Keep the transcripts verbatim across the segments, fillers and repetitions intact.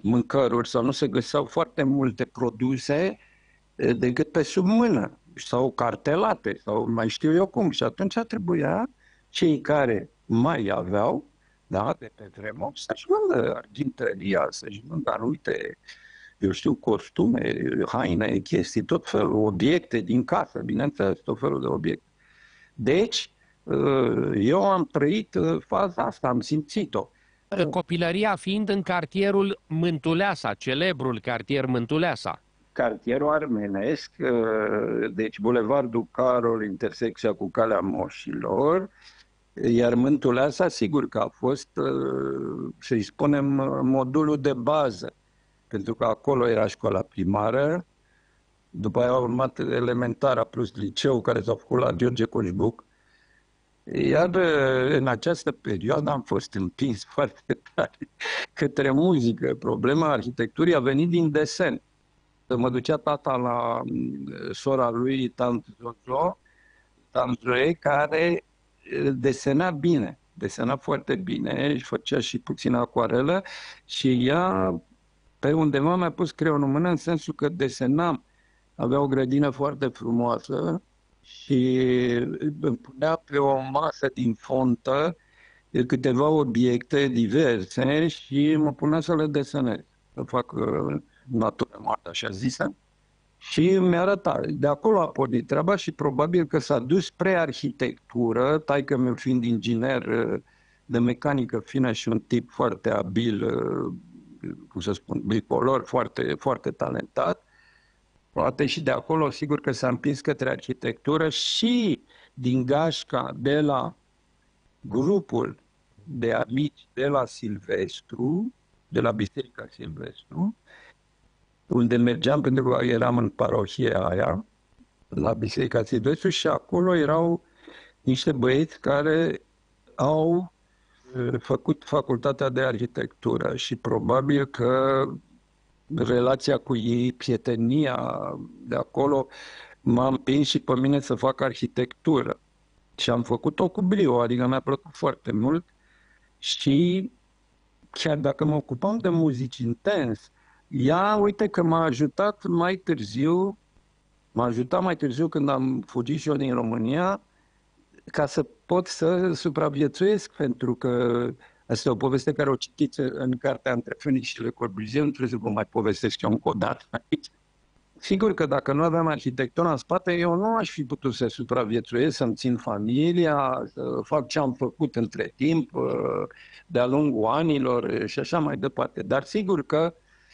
mâncăruri sau nu se găseau foarte multe produse decât pe sub mână sau cartelate sau mai știu eu cum. Și atunci trebuia cei care mai aveau, da, de pe vremuri, să-și vândă argintăria, să-și vândă anumite, eu știu, costume, haine, chestii, tot felul, obiecte din casă, bineînțeles, tot felul de obiecte. Deci, eu am trăit faza asta, am simțit-o. Copilăria fiind în cartierul Mântuleasa, celebrul cartier Mântuleasa. Cartierul armenesc, deci Bulevardul Carol, intersecția cu Calea Moșilor, iar Mântuleasa, sigur că a fost, să-i spunem, modulul de bază, pentru că acolo era școala primară, după aia a urmat elementara plus liceu, care s-a făcut la George Coșbuc, iar în această perioadă am fost împins foarte tare către muzică. Problema arhitecturii a venit din desen. Mă ducea tata la sora lui, Tant Jojo, Tant Joe, care desena bine, desena foarte bine și făcea și puțin acuarelă și ea pe undeva mi-a pus creionul în mână în sensul că desenam. Avea o grădină foarte frumoasă și îmi punea pe o masă din fontă câteva obiecte diverse și mă punea să le desenez, să fac natură moartă, așa zisă. Și mi-a arătat. De acolo a pornit treaba și probabil că s-a dus spre arhitectură, taică-miu fiind inginer de mecanică fină și un tip foarte abil, cum să spun, bicolor, foarte, foarte talentat. Poate și de acolo, sigur că s-a împins către arhitectură și din gașca de la grupul de amici de la Silvestru, de la Biserica Silvestru, unde mergeam pentru că eram în parohia aia, la Biserica Silvestru, și acolo erau niște băieți care au făcut facultatea de arhitectură și probabil că relația cu ei, prietenia de acolo, m-a împins și pe mine să fac arhitectură. Și am făcut-o cu brio, adică mi-a plăcut foarte mult și chiar dacă mă ocupam de muzici intens, ea, uite că m-a ajutat mai târziu, m-a ajutat mai târziu când am fugit și eu din România, ca să pot să supraviețuiesc, pentru că asta e o poveste care o citiți în cartea Între Phoenix și Le Corbusier, nu trebuie să vă mai povestesc eu încă o dată aici. Sigur că dacă nu aveam arhitectura în spate, eu nu aș fi putut să supraviețuiesc, să-mi țin familia, să fac ce am făcut între timp, de-a lungul anilor și așa mai departe. Dar sigur că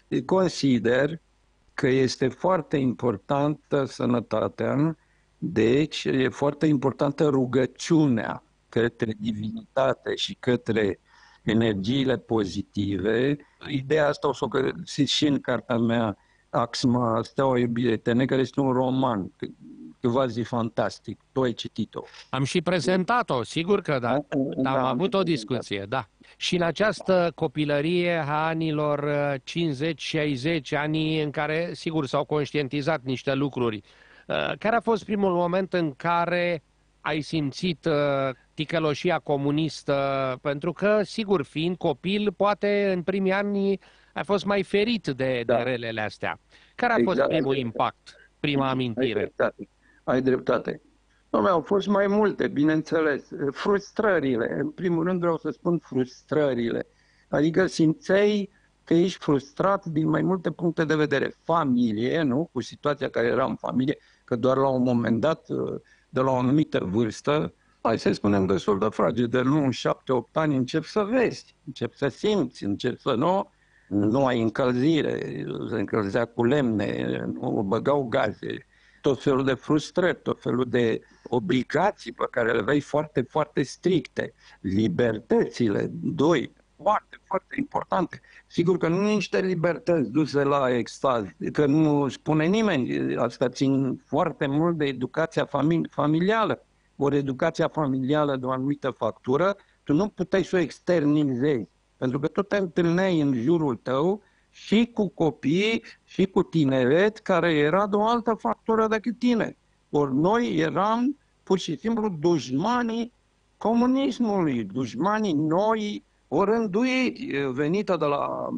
consider că este foarte importantă sănătatea, deci e foarte importantă rugăciunea către divinitate și către energiile pozitive. Ideea asta o să o găsiți și în cartea mea, Axma, Steaua Iubirii Eterne, care este un roman, quasi fantastic. Tu ai citit-o. Am și prezentat-o, sigur că da. da am avut o discuție, da. Și în această copilărie a anilor cincizeci șaizeci, anii în care, sigur, s-au conștientizat niște lucruri, care a fost primul moment în care ai simțit ticăloșia comunistă? Pentru că, sigur, fiind copil, poate în primii ani ai fost mai ferit de, da. de relele astea. Care a fost exact. primul impact, prima amintire? Ai dreptate. Ai dreptate. Nu, au fost mai multe, bineînțeles. Frustrările. În primul rând vreau să spun frustrările. Adică simțeai că ești frustrat din mai multe puncte de vedere. Familie, nu? Cu situația care era în familie, că doar la un moment dat, de la o anumită vârstă, hai să spunem destul de fragedă, nu în șapte opt ani încep să vezi, încep să simți, încep să nu, nu ai încălzire, se încălzea cu lemne, nu băgau gaze, tot felul de frustrări, tot felul de obligații pe care le vei foarte, foarte stricte. Libertățile, doi, foarte, foarte importante. Sigur că nu niște libertăți duse la extaz, că nu spune nimeni, asta țin foarte mult de educația famili familială. Ori educația familială de o anumită factură, tu nu puteai să o externizezi, pentru că tu te întâlneai în jurul tău și cu copii și cu tineret care era de o altă factură decât tine. Ori noi eram pur și simplu dușmanii comunismului, dușmanii noi, orânduiți, venită de la